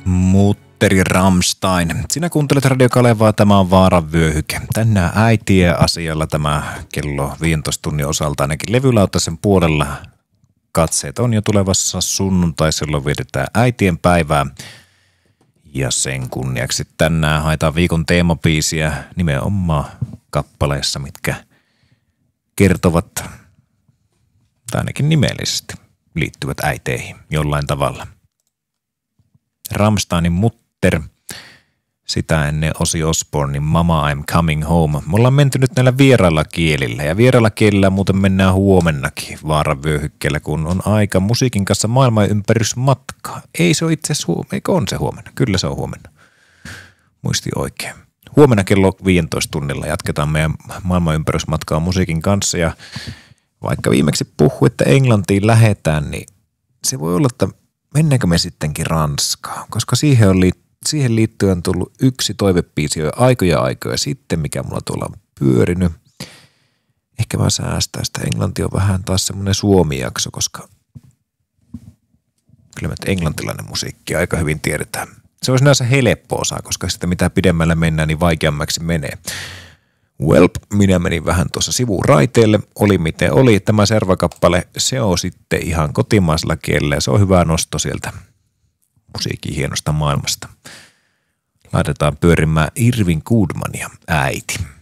Mutteri Rammstein. Sinä kuuntelet Radio Kalevaa, tämä on Vaaran vyöhyke. Tänään äitien asialla tämä kello 15 tunnin osalta ainakin levylautasen puolella. Katseet on jo tulevassa sunnuntai, silloin vietetään äitien päivää. Ja sen kunniaksi tänään haetaan viikon teemabiisiä nimenomaan kappaleissa, mitkä kertovat, tai ainakin nimellisesti, liittyvät äiteihin jollain tavalla. Rammsteinin Mutter, sitä ennen Ozzy Osbournein Mama I'm Coming Home. Me ollaan menty nyt näillä vierailla kielillä ja vierailla kielillä muuten mennään huomennakin Vaaran vyöhykkeellä, kun on aika musiikin kanssa maailman ympärysmatkaa. Ei se ole itse asiassa huomenna, eikö on se huomenna? Kyllä se on huomenna. Muisti oikein. Huomenna kello 15 tunnilla jatketaan meidän maailman ympärysmatkaa musiikin kanssa ja vaikka viimeksi puhui, että Englantiin lähetään, niin se voi olla, että mennäänkö me sittenkin Ranskaan, koska siihen liittyen on tullut yksi toivebiisi jo aikoja sitten, mikä mulla tuolla on pyörinyt. Ehkä mä säästää sitä. Englanti on vähän taas semmoinen Suomi-jakso, koska kyllä me englantilainen musiikki aika hyvin tiedetään. Se on sinänsä helppo osa, koska sitä mitä pidemmällä mennään, niin vaikeammaksi menee. Welp, minä menin vähän tuossa sivuraiteelle, oli miten oli. Tämä servakappale, se on sitten ihan kotimaisella kielellä ja se on hyvä nosto sieltä musiikin hienosta maailmasta. Laitetaan pyörimään Irvin Goodmania, Äiti.